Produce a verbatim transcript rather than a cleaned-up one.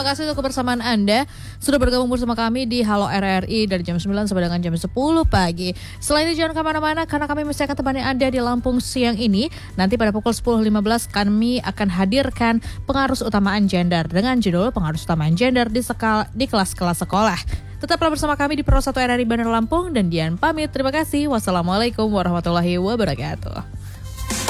terima kasih untuk kebersamaan Anda sudah bergabung bersama kami di Halo R R I dari jam sembilan sampai dengan jam sepuluh pagi. Selain itu jangan kemana-mana karena kami masih akan temani Anda di Lampung siang ini. Nanti pada pukul sepuluh lima belas kami akan hadirkan pengarus utamaan gender dengan judul pengarus utamaan gender di, sekal- di kelas-kelas sekolah. Tetaplah bersama kami di Pro satu R R I Bandar Lampung dan Dian pamit. Terima kasih. Wassalamualaikum warahmatullahi wabarakatuh.